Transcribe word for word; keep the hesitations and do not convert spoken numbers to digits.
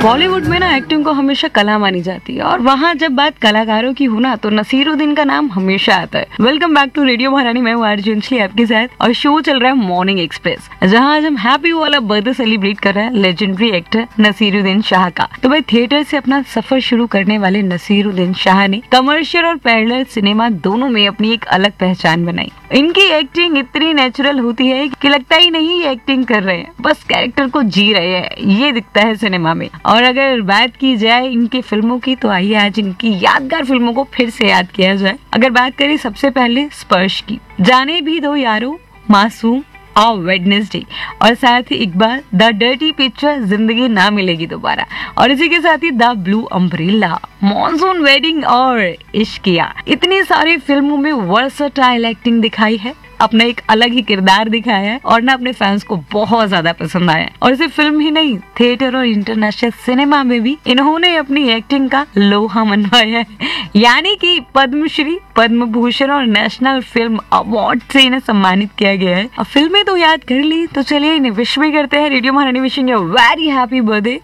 बॉलीवुड में ना एक्टिंग को हमेशा कला मानी जाती है और वहाँ जब बात कलाकारों की हो ना तो नसीरुद्दीन का नाम हमेशा आता है। वेलकम बैक टू रेडियो महारानी, मैं हूँ आरजे अंजलि आपके साथ और शो चल रहा है मॉर्निंग एक्सप्रेस, जहाँ आज हम हैप्पी वाला बर्थडे सेलिब्रेट कर रहे हैं लेजेंडरी एक्टर नसीरुद्दीन शाह का। तो भाई थिएटर से अपना सफर शुरू करने वाले नसीरुद्दीन शाह ने कमर्शियल और पैरेलल सिनेमा दोनों में अपनी एक अलग पहचान बनाई। इनकी एक्टिंग इतनी नेचुरल होती है कि लगता ही नहीं एक्टिंग कर रहे हैं, बस कैरेक्टर को जी रहे हैं, ये दिखता है सिनेमा में। और अगर बात की जाए इनकी फिल्मों की तो आइए आज इनकी यादगार फिल्मों को फिर से याद किया जाए। अगर बात करें सबसे पहले स्पर्श की, जाने भी दो यारो, मासूम और वेडनेसडे, और साथ ही इकबाल, द डर्टी पिक्चर, जिंदगी ना मिलेगी दोबारा, और इसी के साथ ही the blue umbrella, monsoon wedding और इश्किया। इतनी सारी फिल्मों में वर्सटाइल एक्टिंग दिखाई है, अपना एक अलग ही किरदार दिखाया है और ना अपने फैंस को बहुत ज्यादा पसंद आया। और सिर्फ फिल्म ही नहीं, थिएटर और इंटरनेशनल सिनेमा में भी इन्होंने अपनी एक्टिंग का लोहा मनवाया है, यानी कि पद्मश्री, पद्म भूषण और नेशनल फिल्म अवार्ड से इन्हें सम्मानित किया गया है। अब फिल्में तो याद कर ली, तो चलिए इन्हें विश भी करते हैं। रेडियो महारानी wishing you very happy birthday.